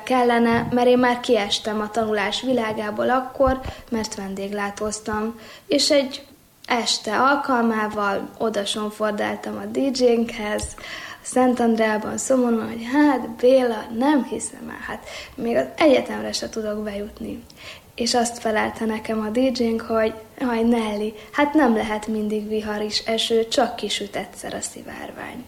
kellene, mert én már kiestem a tanulás világából akkor, mert vendéglátóztam. És egy este alkalmával odasonfordáltam a DJ-nkhez, Szentandreában Szomorúan, hogy hát Béla, nem hiszem el, hát még az egyetemre se tudok bejutni. És azt felelte nekem a DJ-nk, hogy Nelly, hát nem lehet mindig vihar is eső, csak kisüt egyszer a szivárvány.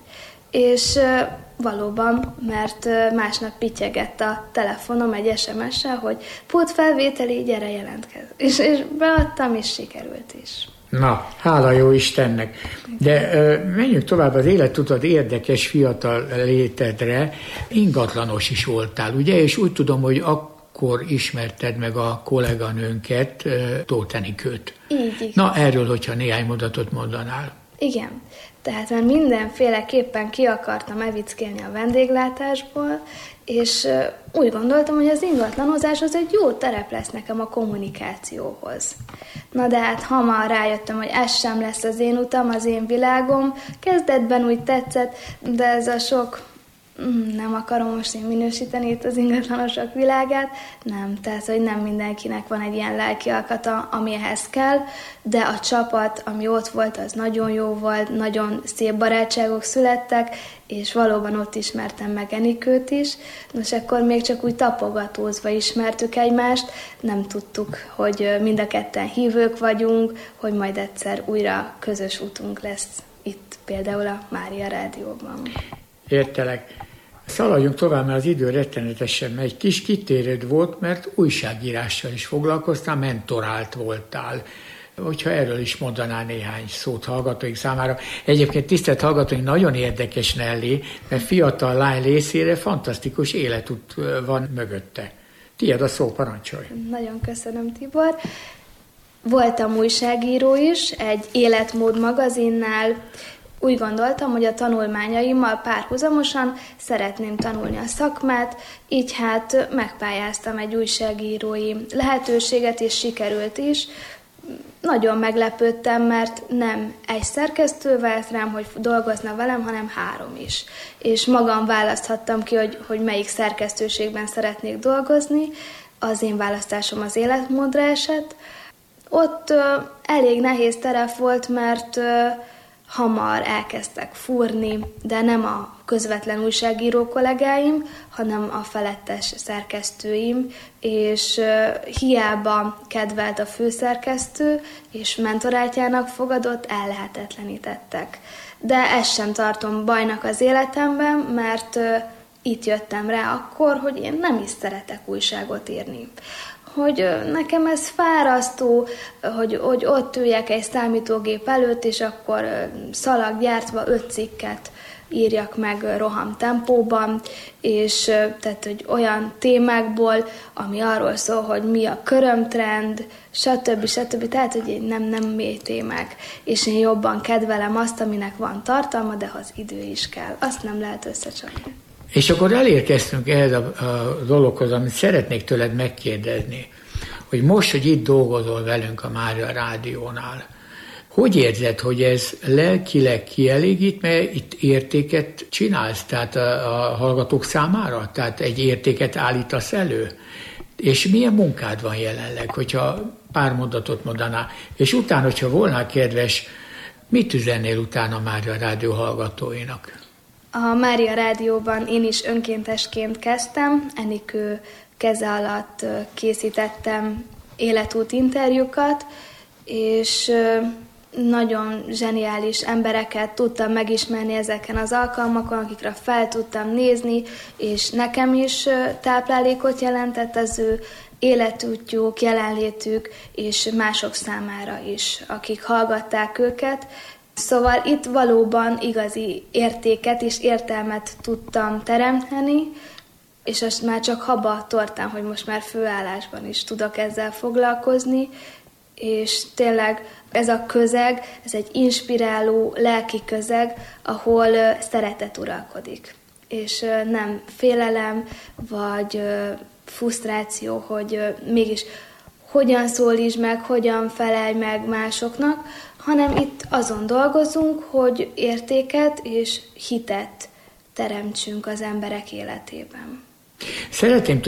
És valóban, mert másnap pittyegett a telefonom egy SMS-sel, hogy pótfelvételi, gyere jelentkezz. És beadtam, és sikerült is. Na, hála jó Istennek. De menjünk tovább, az életutat érdekes fiatal létedre, ingatlanos is voltál, ugye? És úgy tudom, hogy akkor ismerted meg a kolléganőnket, Tóth Enikőt. Így. Na, erről, hogyha néhány mondatot mondanál. Igen. Tehát már mindenféleképpen ki akartam evickélni a vendéglátásból, és úgy gondoltam, hogy az ingatlanozás az egy jó terep lesz nekem a kommunikációhoz. Na de hát hamar rájöttem, hogy ez sem lesz az én utam, az én világom. Kezdetben úgy tetszett, de ez a sok... Nem akarom most én minősíteni itt az ingatlanosok világát, nem, tehát, hogy nem mindenkinek van egy ilyen lelki alkata, ami ehhez kell, de a csapat, ami ott volt, az nagyon jó volt, nagyon szép barátságok születtek, és valóban ott ismertem meg Enikőt is. Nos, akkor még csak úgy tapogatózva ismertük egymást, nem tudtuk, hogy mind a ketten hívők vagyunk, hogy majd egyszer újra közös útunk lesz itt például a Mária Rádióban. Értelek. Szaladjunk tovább, mert az idő rettenetesen megy. Kis kitérőd volt, mert újságírással is foglalkoztál, mentorált voltál. Hogyha erről is mondanál néhány szót hallgatóink számára. Egyébként tisztelt hallgatóink, nagyon érdekes Nelly, mert fiatal lány részére fantasztikus életút van mögötte. Tiéd a szó, parancsolj. Nagyon köszönöm, Tibor. Voltam újságíró is, egy életmód magazinnál. Úgy gondoltam, hogy a tanulmányaimmal párhuzamosan szeretném tanulni a szakmát, így hát megpályáztam egy újságírói lehetőséget, és sikerült is. Nagyon meglepődtem, mert nem egy szerkesztő várt rám, hogy dolgozna velem, hanem 3 is. És magam választhattam ki, hogy melyik szerkesztőségben szeretnék dolgozni. Az én választásom az életmódra esett. Ott elég nehéz terep volt, mert hamar elkezdtek fúrni, de nem a közvetlen újságíró kollégáim, hanem a felettes szerkesztőim, és hiába kedvelt a főszerkesztő, és mentorátjának fogadott, ellehetetlenítettek. De ezt sem tartom bajnak az életemben, mert itt jöttem rá akkor, hogy én nem is szeretek újságot írni. Hogy nekem ez fárasztó, hogy ott üljek egy számítógép előtt, és akkor szalaggyártva 5 cikket írjak meg rohamtempóban, és tehát, hogy olyan témákból, ami arról szól, hogy mi a körömtrend, stb. Tehát, hogy nem mély témák. És én jobban kedvelem azt, aminek van tartalma, de az idő is kell. Azt nem lehet összecsapni. És akkor elérkeztünk ehhez a dologhoz, amit szeretnék tőled megkérdezni, hogy most, hogy itt dolgozol velünk a Mária Rádiónál, hogy érzed, hogy ez lelkileg kielégít, mert itt értéket csinálsz, tehát a hallgatók számára? Tehát egy értéket állítasz elő? És milyen munkád van jelenleg, hogyha pár mondatot mondanál? És utána, hogyha volnál kedves, mit üzennél utána a Mária Rádió hallgatóinak? A Mária Rádióban én is önkéntesként kezdtem, Enikő keze alatt készítettem életút interjúkat, és nagyon zseniális embereket tudtam megismerni ezeken az alkalmakon, akikre fel tudtam nézni, és nekem is táplálékot jelentett az ő életútjuk, jelenlétük, és mások számára is, akik hallgatták őket. Szóval itt valóban igazi értéket és értelmet tudtam teremteni, és azt már csak haba tortán, hogy most már főállásban is tudok ezzel foglalkozni, és tényleg ez a közeg, ez egy inspiráló lelki közeg, ahol szeretet uralkodik. És nem félelem, vagy frusztráció, hogy mégis hogyan szólíts meg, hogyan felelj meg másoknak, hanem itt azon dolgozunk, hogy értéket és hitet teremtsünk az emberek életében. Szeretném